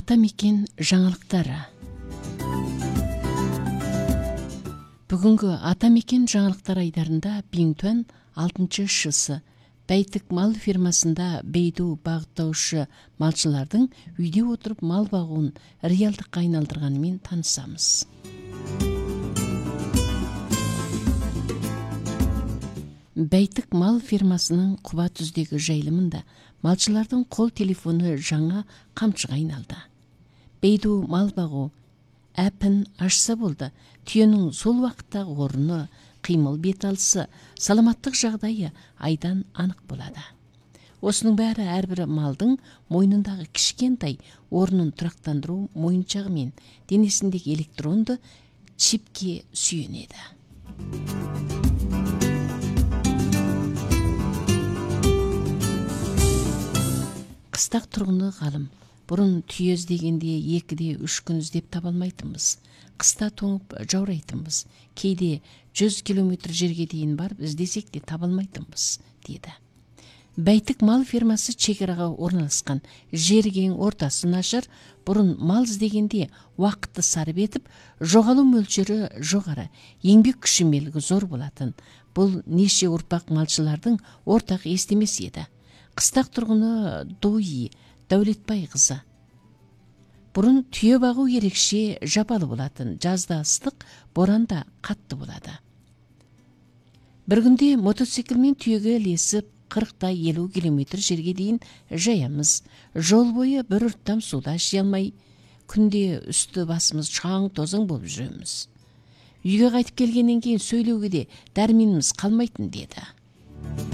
Атамекен жаңалықтары. Бүгінгі Атамекен жаңалықтар айдарында Биңтуан 6 шысы Бәйтік мал фирмасында бейду бағыттаушы малшылардың үйде отырып мал бағуын реалдыққа айналдырғанымен танысамыз. Бәйтік мал фирмасының Құба түздегі жайылымында малшылардың қол телефоны жаңа қамшыға айналды. Бейду мал бағу әпін ашса болды, түйенің сол уақыттағы орны, қимыл беталысы, саламаттық жағдайы айдан анық болады. Осының бәрі әрбір малдың мойнындағы кішкентай орнын тұрақтандыру мойыншағы мен денесіндегі электронды чипке сүйенеді. Қыстақ тұрғыны ғалым. Бұрын түйе іздегенде 2-3 күн іздеп таба алмайтынбыз. Қыста тоңып жаурайтынбыз. Кейде 100 километр жерге дейін барып іздесек де таба алмайтынбыз, деді. Бәйтік мал фермасы шекараға орналасқан, жерген ортасы нашар. Бұрын мал іздегенде уақытты сарып етіп, жоғалу мөлшері жоғары, еңбек күшімелігі зор болатын. Бұл неше ұрпақ малшылардың ортақ естемес еді. Қыстақ тұрғыны Дойи Дәулетбай қызы. Бұрын түйе бағу ерекше жапалы болатын, жазда ыстық, боранда қатты болады. Бір күнде мотоциклмен түйеге ілесіп 40-50 километр жерге дейін жаямыз. Жол бойы бір ұрттам суда іше алмай, күнде үсті басымыз шаң тозың болып жүреміз. Үйге қайтып келгеннен кейін сөйлеуге де дәрменіміз қалмайтын, деді.